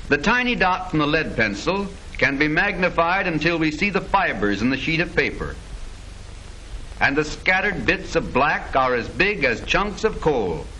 The tiny dot from the lead pencil can be magnified until we see the fibers in the sheet of paper. And the scattered bits of black are as big as chunks of coal.